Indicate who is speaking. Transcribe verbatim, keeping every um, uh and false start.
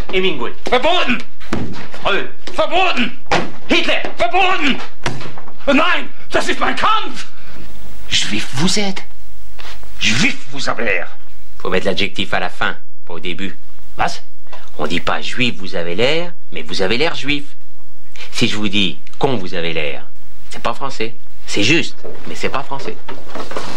Speaker 1: Hemingway.
Speaker 2: Verboten!
Speaker 1: Freud.
Speaker 2: Verboten!
Speaker 1: Hitler.
Speaker 2: Verboten! Nein, das ist mein Kampf!
Speaker 1: Juif vous êtes.
Speaker 2: Juif vous avez l'air.
Speaker 1: Faut mettre l'adjectif à la fin, pas au début.
Speaker 2: Was?
Speaker 1: On dit pas juif vous avez l'air, mais vous avez l'air juif. Si je vous dis con vous avez l'air, c'est pas français. C'est juste, mais c'est pas français.